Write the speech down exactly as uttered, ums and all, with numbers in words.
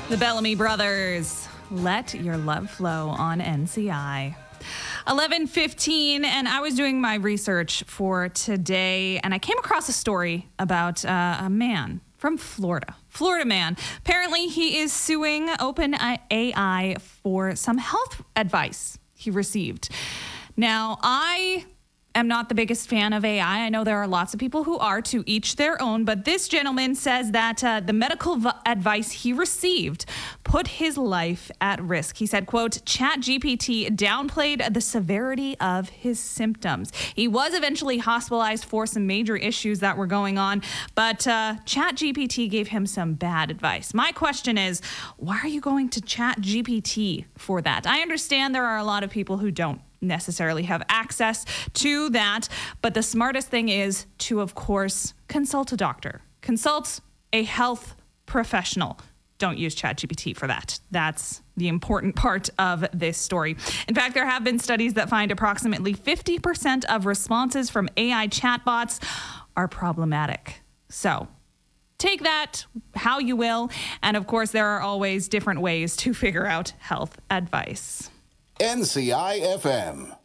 The Bellamy Brothers, Let Your Love Flow on N C I. eleven fifteen, and I was doing my research for today, and I came across a story about uh, a man from Florida. Florida man. Apparently, he is suing OpenAI for some health advice he received. Now, I am not the biggest fan of A I. I know there are lots of people who are, to each their own, but this gentleman says that uh, the medical v- advice he received put his life at risk. He said, quote, ChatGPT downplayed the severity of his symptoms. He was eventually hospitalized for some major issues that were going on, but uh, ChatGPT gave him some bad advice. My question is, why are you going to ChatGPT for that? I understand there are a lot of people who don't necessarily have access to that, but the smartest thing is to, of course, consult a doctor. Consult a health professional. Don't use ChatGPT for that. That's the important part of this story. In fact, there have been studies that find approximately fifty percent of responses from A I chatbots are problematic. So take that how you will. And of course, there are always different ways to figure out health advice. N C I F M.